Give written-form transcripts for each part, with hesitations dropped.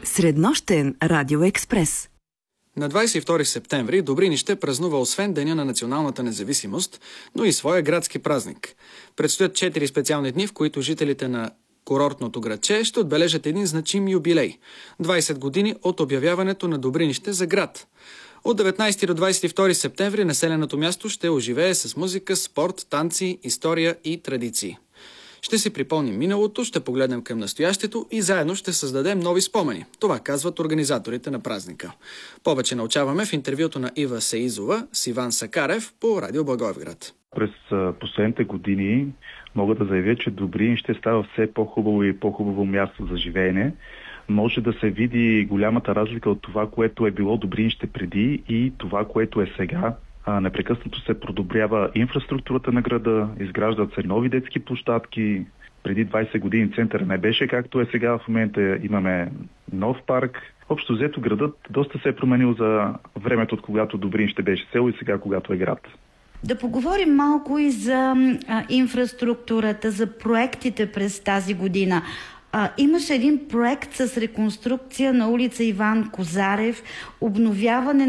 Среднощен радиоекспрес. На 22 септември Добринище празнува освен Деня на националната независимост, но и своя градски празник. Предстоят 4 специални дни, в които жителите на курортното градче ще отбележат един значим юбилей – 20 години от обявяването на Добринище за град. От 19 до 22 септември населеното място ще оживее с музика, спорт, танци, история и традиции. Ще си припомним миналото, ще погледнем към настоящето и заедно ще създадем нови спомени. Това казват организаторите на празника. Повече научаваме в интервюто на Ива Сеизова с Иван Сакарев по Радио Благоевград. През последните години мога да заявя, че Добринище става все по-хубаво и по-хубаво място за живеене. Може да се види голямата разлика от това, което е било Добринище преди и това, което е сега. Непрекъснато се подобрява инфраструктурата на града, изграждат се нови детски площадки. Преди 20 години центъра не беше както е сега. В момента имаме нов парк. Общо взето градът доста се е променил за времето, от когато Добринище беше село и сега, когато е град. Да поговорим малко и за инфраструктурата, за проектите през тази година. Имаше един проект с реконструкция на улица Иван Козарев, обновяване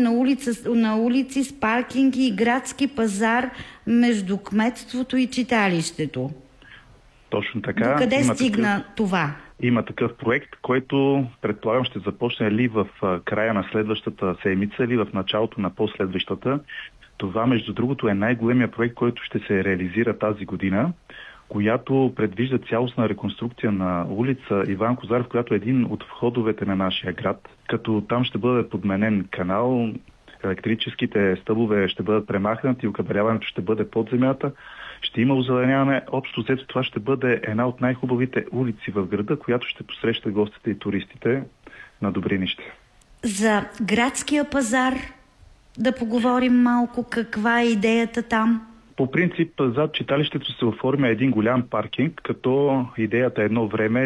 на улици с паркинги и градски пазар между кметството и читалището. Точно така. Докъде стигна това? Има такъв проект, който предполагам ще започне ли в края на следващата седмица, или в началото на последващата. Това, между другото, е най-големия проект, който ще се реализира тази година, която предвижда цялостна реконструкция на улица Иван Козарев, която е един от входовете на нашия град, като там ще бъде подменен канал, електрическите стълбове ще бъдат премахнати, окабеляването ще бъде под земята, ще има озеленяване. Общо взето това ще бъде една от най-хубавите улици в града, която ще посреща гостите и туристите на Добринище. За градския пазар да поговорим малко. Каква е идеята там? По принцип, зад читалището се оформя един голям паркинг, като идеята едно време